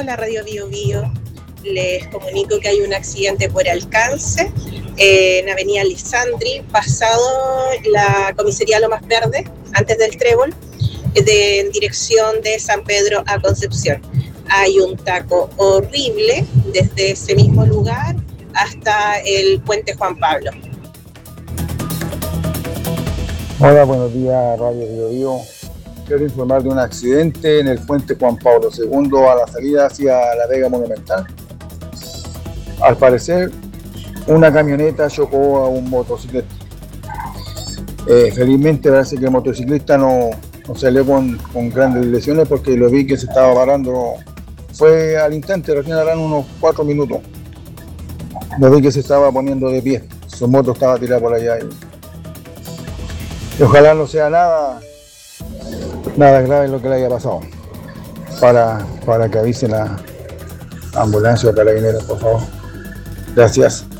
Hola Radio Bio Bio, les comunico que hay un accidente por alcance en Avenida Lisandri, pasado la comisaría Lomas Verde, antes del Trébol, en dirección de San Pedro a Concepción. Hay un taco horrible desde ese mismo lugar hasta el puente Juan Pablo. Hola, buenos días, Radio Bio Bio. Quiero informar de un accidente en el puente Juan Pablo II a la salida hacia la Vega Monumental. Al parecer, una camioneta chocó a un motociclista. Felizmente parece que el motociclista no salió con grandes lesiones porque lo vi que se estaba parando. Fue al instante, recién harán unos 4 minutos. Lo vi que se estaba poniendo de pie. Su moto estaba tirada por allá. Y ojalá no sea nada grave lo que le haya pasado. Para que avisen a ambulancia o carabineros, por favor. Gracias.